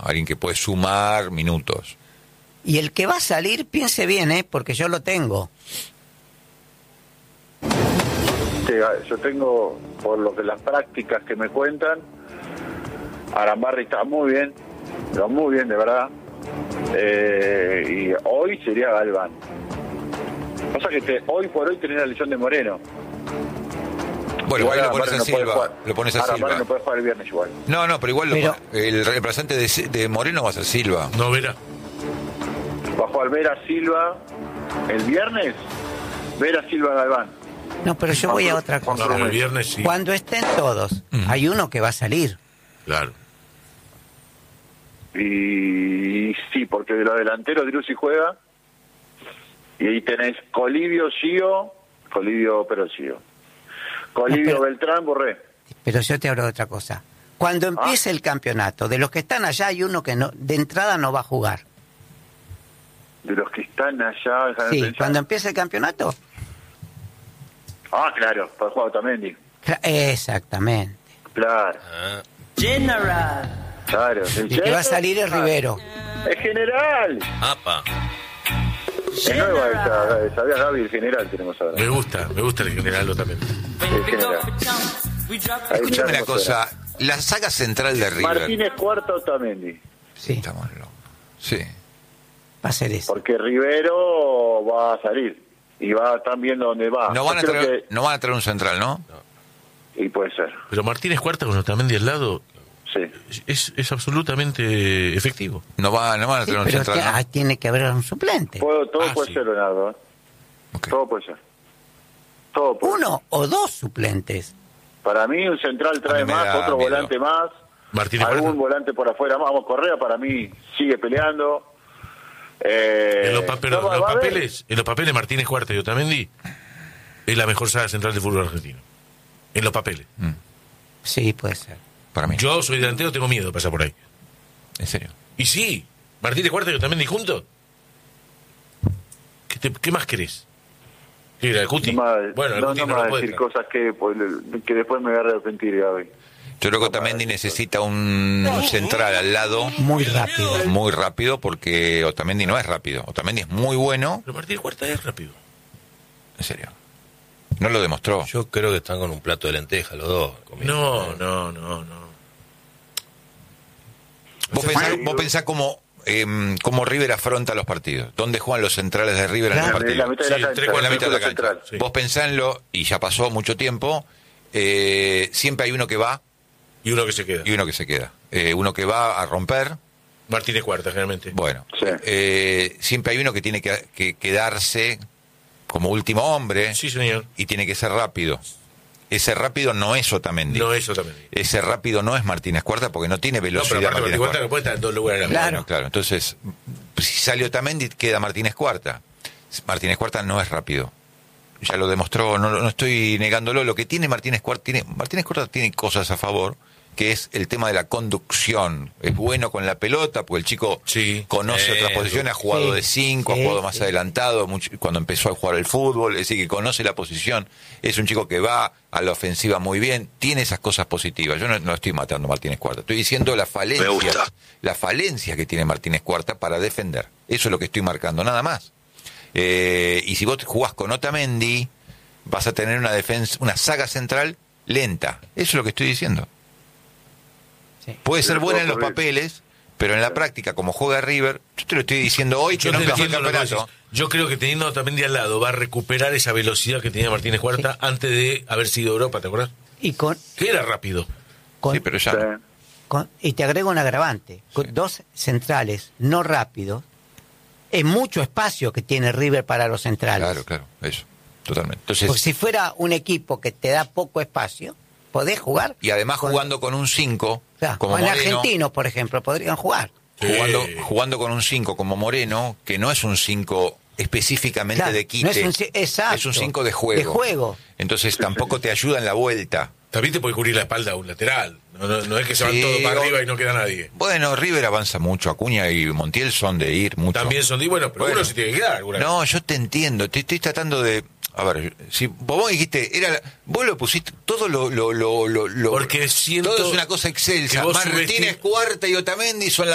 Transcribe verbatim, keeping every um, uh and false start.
alguien que puede sumar minutos. Y el que va a salir, piense bien, ¿eh? Porque yo lo tengo. Sí, yo tengo, por lo que las prácticas que me cuentan, Arambarri está muy bien, pero muy bien, de verdad. Eh, y hoy sería Galván. Pasa que te, hoy por hoy tenés la lesión de Moreno. Bueno, igual lo pones a no Silva. Lo pones a Arambarri Silva. no puede jugar el viernes igual. No, no, pero igual Pero, lo, el reemplazante de, de Moreno va a ser Silva. No, Vera. Va a jugar Vera Silva el viernes. Vera Silva Galván. No, pero yo voy a otra No, cosa. pero el viernes sí. Cuando estén todos, Ujú. hay uno que va a salir. Claro. Y sí, porque de los delanteros Driussi juega. Y ahí tenés Colivio, Gio, Colivio, pero Gio. Colivio, No, pero- Beltrán, Borré. Pero yo te hablo de otra cosa. Cuando empiece el campeonato, de los que están allá hay uno que no, de entrada no va a jugar. De los que están allá. déjame Sí, pensar. cuando empiece el campeonato. Ah, claro, para jugar Otamendi. Cla- Exactamente. Claro, Ah. General. claro. El que va a salir es Rivero. Es general. Apa. Es nueva esa, sabía Gaby, el general tenemos ahora. Me gusta, me gusta el general también. El general. Ahí Escúchame una tenemos cosa. ahora. La saga central de River. Martínez Cuarta, Otamendi. Sí, Estamos locos. Sí. va a ser eso. Porque Rivero va a salir. Y va, están viendo dónde va. No van, a Yo creo traer, no van a traer un central, ¿no? que- Y puede ser, Pero Martínez Cuarta con Otamendi al lado sí. es, es absolutamente efectivo. No, va, no van a Sí, traer un pero central, que- ¿no? ah, tiene que haber un suplente. Puedo, todo Ah, puede sí. ser, Leonardo. ¿eh? Ok. Todo puede ser. Todo puede ser. Uno o dos suplentes. Para mí un central A trae mí me más, da otro miedo. volante más. Martínez Algún Cuarta. volante por afuera más. Vamos, Correa para mí sigue peleando. Eh, En los, pa- pero no, en los va a haber- papeles, en los papeles Martínez Cuarta y Otamendi es la mejor saga central del fútbol argentino. En los papeles. Mm, Sí, puede ser. para mí. Yo soy delantero, tengo miedo de pasar por ahí. En serio. Y sí, Martínez Cuarta y Otamendi juntos. ¿Qué, te- qué más querés? ¿Qué era el Cuti? No, me- Bueno, el no, Cuti no no, me va lo a puede decir traer. cosas que, pues, que después me voy a arrepentir, Gaby. Yo creo que Otamendi necesita un central al lado Muy rápido. muy rápido porque Otamendi no es rápido. Otamendi es muy bueno, Pero Martínez Cuarta es rápido. en serio. No lo demostró. Yo creo que están con un plato de lentejas los dos. comiendo. No, no, no, no. Vos pensás, vos pensás cómo, eh, cómo River afronta los partidos. ¿Dónde juegan los centrales de River en los Claro. En la partidos? mitad de Sí, la cancha. tres En la cuartos mitad de la círculo cancha. central. Sí. Vos pensanlo, y ya pasó mucho tiempo, eh, siempre hay uno que va Y uno que se queda. y uno que se queda. Eh, uno que va a romper, Martínez Cuarta, generalmente. bueno, Sí. eh, siempre hay uno que tiene que, que quedarse como último hombre Sí, señor. y tiene que ser rápido. Ese rápido no es Otamendi. No es Otamendi. Ese rápido no es Martínez Cuarta porque no tiene No, pero velocidad aparte Martínez Martínez Cuarta Cuarta. no puede estar en dos lugares a la vez. Claro. Bueno, claro. Entonces, si sale Otamendi, queda Martínez Cuarta. Martínez Cuarta no es rápido. Ya lo demostró, no, no estoy negándolo. Lo que tiene Martínez Cuarta, tiene, Martínez Cuarta tiene cosas a favor, que es el tema de la conducción. Es bueno con la pelota, porque el chico Sí. conoce Eh, otras posiciones, ha jugado sí, de cinco, sí, ha jugado más sí. adelantado, mucho- cuando empezó a jugar el fútbol, es decir, que conoce la posición. Es un chico que va a la ofensiva muy bien, tiene esas cosas positivas. Yo no, no estoy matando a Martínez Cuarta, estoy diciendo la falencia, la falencia que tiene Martínez Cuarta para defender. Eso es lo que estoy marcando, nada más. Eh, y si vos jugás con Otamendi, vas a tener una defensa, una saga central lenta. Eso es lo que estoy diciendo. Sí. Puede ser Pero buena en los ocurrir. papeles, pero en la práctica, como juega River, yo te lo estoy diciendo hoy que Yo, no te empezó el entiendo lo que campeonato. decís. Yo creo que teniendo a Otamendi al lado va a recuperar esa velocidad que tenía Martínez Cuarta antes de haber sido Europa, ¿te acuerdas? Y con, Que era rápido. con- Sí, pero ya Sí. no. con- y te agrego un agravante. Con dos centrales no rápidos, es mucho espacio que tiene River para los centrales. Claro, claro, eso, totalmente. Entonces, Porque si fuera un equipo que te da poco espacio, podés jugar. y además con- jugando con un cinco, o sea, como con Moreno, argentinos, por ejemplo, podrían jugar. jugando, Sí. jugando con un cinco como Moreno, que no es un cinco específicamente Claro, de quite, no es un ci- exacto, es un cinco de juego. de juego. Entonces tampoco te ayuda en la vuelta. También te puede cubrir la espalda a un lateral. No, no, no es que se van Sí, todos para o- arriba y no queda nadie. Bueno, River avanza mucho, Acuña y Montiel son de ir mucho. También son de bueno, pero Bueno. uno se tiene que quedar. alguna vez. No, yo te entiendo, te estoy tratando de... A ver, si vos, vos dijiste, era, vos lo pusiste, todo lo... lo, lo, lo, lo- Porque siento todo es una cosa excelsa. que vos Martínez subestim- Cuarta y Otamendi son la